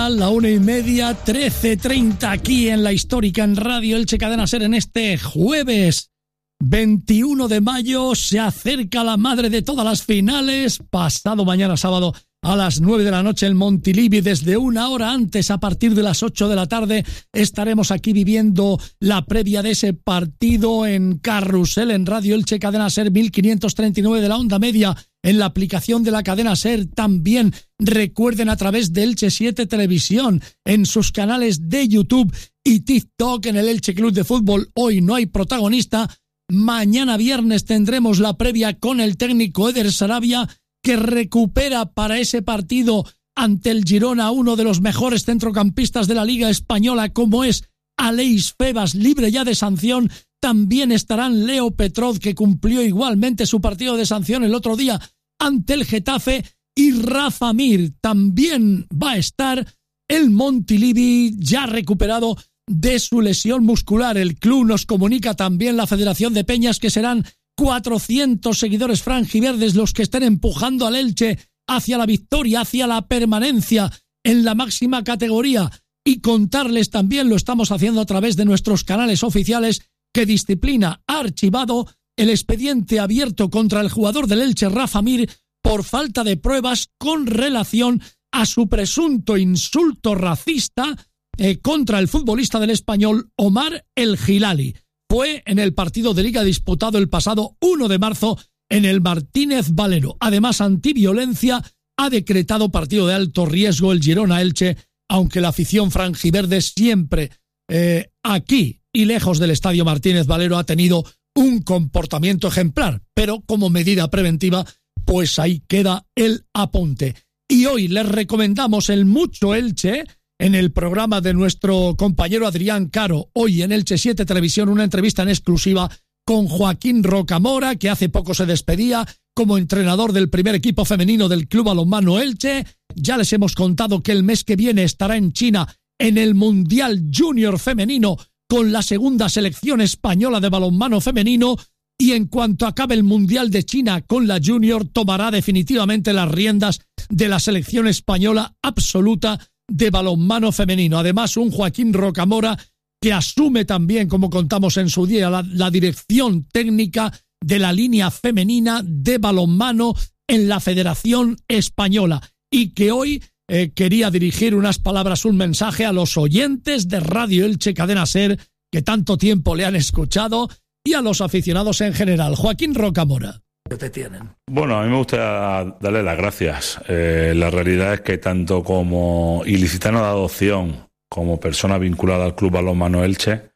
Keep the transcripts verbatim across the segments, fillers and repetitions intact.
A la una y media, trece treinta aquí en la histórica en Radio Elche Cadena Ser en este jueves veintiuno de mayo. Se acerca la madre de todas las finales. Pasado mañana sábado a las nueve de la noche en Montilivi. Desde una hora antes, a partir de las ocho de la tarde, estaremos aquí viviendo la previa de ese partido en Carrusel, en Radio Elche Cadena Ser mil quinientos treinta y nueve de la onda media, en la aplicación de la cadena Ser. También recuerden, a través de Elche siete Televisión, en sus canales de YouTube y TikTok, en el Elche Club de Fútbol. Hoy no hay protagonista. Mañana viernes tendremos la previa con el técnico Eder Sarabia, que recupera para ese partido ante el Girona uno de los mejores centrocampistas de la Liga Española, como es Aleix Febas, libre ya de sanción. También estarán Leo Petrov, que cumplió igualmente su partido de sanción el otro día ante el Getafe, y Rafa Mir. También va a estar el Montilivi, ya recuperado de su lesión muscular. El club nos comunica también, la Federación de Peñas, que serán cuatrocientos seguidores franjiverdes los que estén empujando al Elche hacia la victoria, hacia la permanencia en la máxima categoría. Y contarles también, lo estamos haciendo a través de nuestros canales oficiales, que Disciplina ha archivado el expediente abierto contra el jugador del Elche, Rafa Mir, por falta de pruebas con relación a su presunto insulto racista eh, contra el futbolista del Español, Omar El Hilali. Fue en el partido de Liga disputado el pasado uno de marzo en el Martínez Valero. Además, antiviolencia ha decretado partido de alto riesgo el Girona-Elche, aunque la afición franjiverde siempre eh, aquí y lejos del Estadio Martínez Valero ha tenido un comportamiento ejemplar, pero como medida preventiva, pues ahí queda el apunte. Y hoy les recomendamos el Mucho Elche en el programa de nuestro compañero Adrián Caro. Hoy en Elche siete Televisión, una entrevista en exclusiva con Joaquín Rocamora, que hace poco se despedía como entrenador del primer equipo femenino del Club Balonmano Elche. Ya les hemos contado que el mes que viene estará en China en el Mundial Junior Femenino con la segunda selección española de balonmano femenino, y en cuanto acabe el Mundial de China con la Junior, tomará definitivamente las riendas de la selección española absoluta de balonmano femenino. Además, un Joaquín Rocamora que asume también, como contamos en su día, la, la dirección técnica de la línea femenina de balonmano en la Federación Española, y que hoy eh, quería dirigir unas palabras, un mensaje a los oyentes de Radio Elche Cadena Ser, que tanto tiempo le han escuchado, y a los aficionados en general. Joaquín Rocamora. Te tienen. Bueno, a mí me gusta darle las gracias. Eh, la realidad es que tanto como ilicitano de adopción como persona vinculada al Club Balonmano Elche,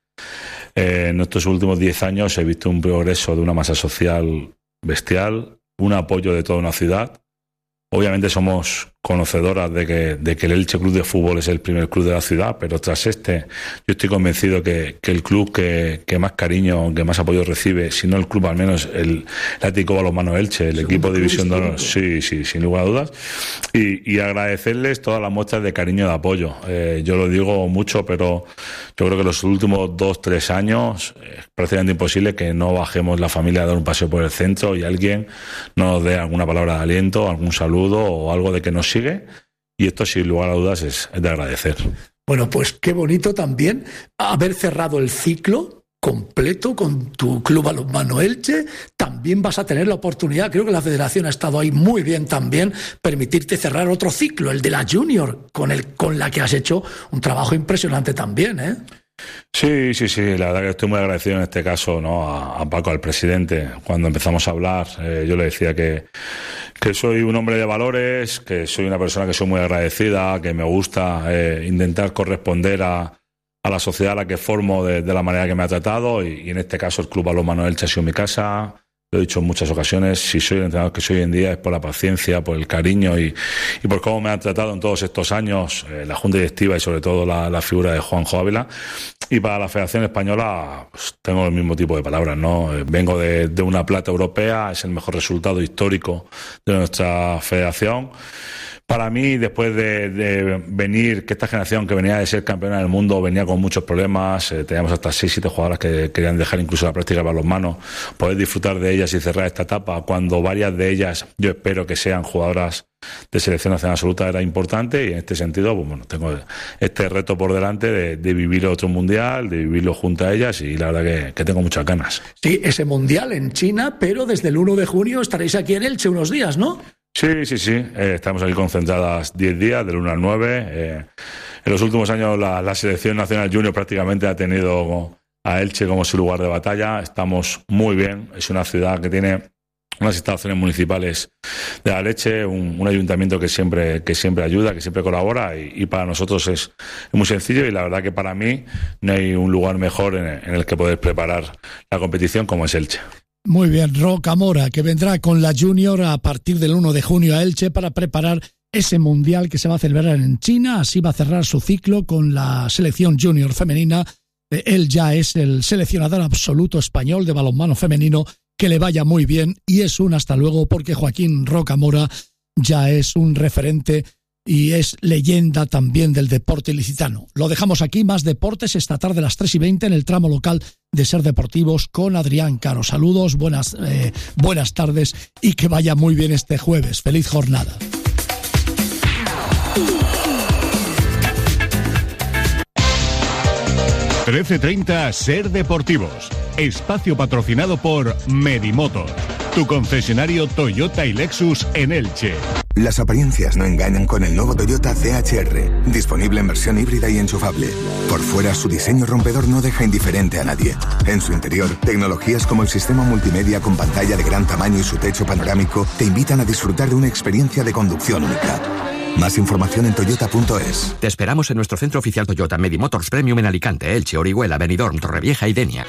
eh, en estos últimos diez años he visto un progreso de una masa social bestial, un apoyo de toda una ciudad. Obviamente somos conocedoras de que, de que el Elche Club de Fútbol es el primer club de la ciudad, pero tras este yo estoy convencido que, que el club que, que más cariño, que más apoyo recibe, si no el club, al menos el, el Atlético Balonmano Elche, el equipo de División de Honor, sí, sí, sin lugar a dudas, y, y agradecerles todas las muestras de cariño y de apoyo. Eh, yo lo digo mucho, pero yo creo que los últimos dos, tres años es prácticamente imposible que no bajemos la familia a dar un paseo por el centro y alguien nos dé alguna palabra de aliento, algún saludo o algo de que nos sigue, y esto sin lugar a dudas es, es de agradecer. Bueno, pues qué bonito también haber cerrado el ciclo completo con tu Club Balonmano Elche. También vas a tener la oportunidad, creo que la Federación ha estado ahí muy bien también, permitirte cerrar otro ciclo, el de la Junior, con el con la que has hecho un trabajo impresionante también, ¿eh? Sí, sí, sí, la verdad que estoy muy agradecido en este caso, ¿no? a, a Paco, al presidente. Cuando empezamos a hablar, eh, yo le decía que, que soy un hombre de valores, que soy una persona que soy muy agradecida, que me gusta eh, intentar corresponder a, a la sociedad a la que formo de, de la manera que me ha tratado, y, y en este caso el Club Balonmano Elche ha sido mi casa. Lo he dicho en muchas ocasiones, si soy el entrenador que soy hoy en día es por la paciencia, por el cariño y, y por cómo me han tratado en todos estos años eh, la Junta Directiva y sobre todo la, la figura de Juanjo Ávila. Y para la Federación Española pues, tengo el mismo tipo de palabras, ¿no? Eh, vengo de, de una plata europea, es el mejor resultado histórico de nuestra federación. Para mí, después de, de venir, que esta generación que venía de ser campeona del mundo venía con muchos problemas, eh, teníamos hasta seis, siete jugadoras que querían dejar incluso la práctica de balonmano, poder disfrutar de ellas y cerrar esta etapa, cuando varias de ellas, yo espero que sean jugadoras de selección nacional absoluta, era importante, y en este sentido, pues bueno, tengo este reto por delante de, de vivir otro mundial, de vivirlo junto a ellas, y la verdad que, que tengo muchas ganas. Sí, ese mundial en China, pero desde el uno de junio estaréis aquí en Elche unos días, ¿no? Sí, sí, sí. Eh, estamos aquí concentradas diez días, del uno al nueve. Eh, en los últimos años la, la selección nacional junior prácticamente ha tenido a Elche como su lugar de batalla. Estamos muy bien. Es una ciudad que tiene unas instalaciones municipales de la leche, un, un ayuntamiento que siempre, que siempre ayuda, que siempre colabora, y, y para nosotros es, es muy sencillo, y la verdad que para mí no hay un lugar mejor en, en el que poder preparar la competición como es Elche. Muy bien, Roca Mora, que vendrá con la Junior a partir del uno de junio a Elche para preparar ese mundial que se va a celebrar en China. Así va a cerrar su ciclo con la selección junior femenina. Él ya es el seleccionador absoluto español de balonmano femenino. Que le vaya muy bien, y es un hasta luego, porque Joaquín Roca Mora ya es un referente y es leyenda también del deporte ilicitano. Lo dejamos aquí, más deportes esta tarde a las tres y veinte en el tramo local de Ser Deportivos con Adrián Caro. Saludos, buenas, eh, buenas tardes, y que vaya muy bien este jueves. Feliz jornada. trece treinta Ser Deportivos. Espacio patrocinado por Medimotor, tu concesionario Toyota y Lexus en Elche. Las apariencias no engañan con el nuevo Toyota C H R, disponible en versión híbrida y enchufable. Por fuera, su diseño rompedor no deja indiferente a nadie. En su interior, tecnologías como el sistema multimedia con pantalla de gran tamaño y su techo panorámico te invitan a disfrutar de una experiencia de conducción única. Más información en toyota punto es. Te esperamos en nuestro centro oficial Toyota Medimotors Premium en Alicante, Elche, Orihuela, Benidorm, Torrevieja y Denia.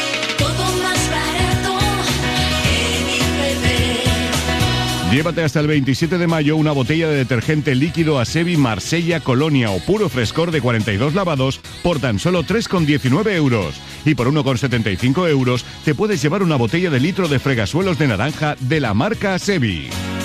Llévate hasta el veintisiete de mayo una botella de detergente líquido Asevi Marsella Colonia o Puro Frescor de cuarenta y dos lavados por tan solo tres con diecinueve euros. Y por uno con setenta y cinco euros te puedes llevar una botella de litro de fregasuelos de naranja de la marca Asevi.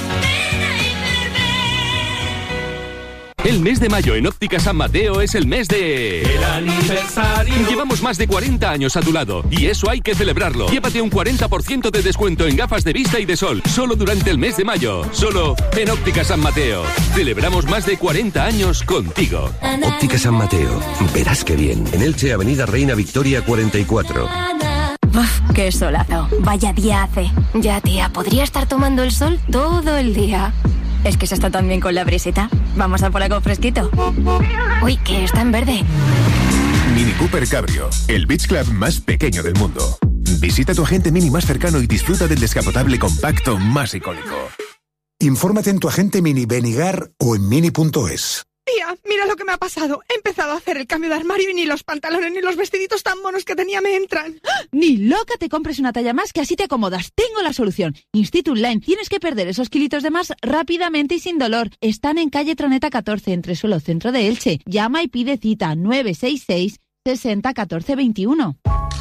El mes de mayo en Óptica San Mateo es el mes de... ¡el aniversario! Llevamos más de cuarenta años a tu lado, y eso hay que celebrarlo. Llévate un cuarenta por ciento de descuento en gafas de vista y de sol, solo durante el mes de mayo. Solo en Óptica San Mateo. Celebramos más de cuarenta años contigo. Óptica San Mateo. Verás qué bien. En Elche, Avenida Reina Victoria cuarenta y cuatro. Uf, qué solazo. Vaya día hace. Ya, tía, podría estar tomando el sol todo el día. Es que se está tan bien con la brisita. Vamos a por algo fresquito. Uy, que está en verde. Mini Cooper Cabrio, el beach club más pequeño del mundo. Visita tu agente Mini más cercano y disfruta del descapotable compacto más icónico. Infórmate en tu agente Mini Benigar o en mini punto es. Tía, mira lo que me ha pasado. He empezado a hacer el cambio de armario y ni los pantalones ni los vestiditos tan monos que tenía me entran. Ni loca te compres una talla más, que así te acomodas. Tengo la solución. Institut Line. Tienes que perder esos kilitos de más rápidamente y sin dolor. Están en calle Troneta catorce, entre suelo centro de Elche. Llama y pide cita nueve seis seis, sesenta, catorce, veintiuno.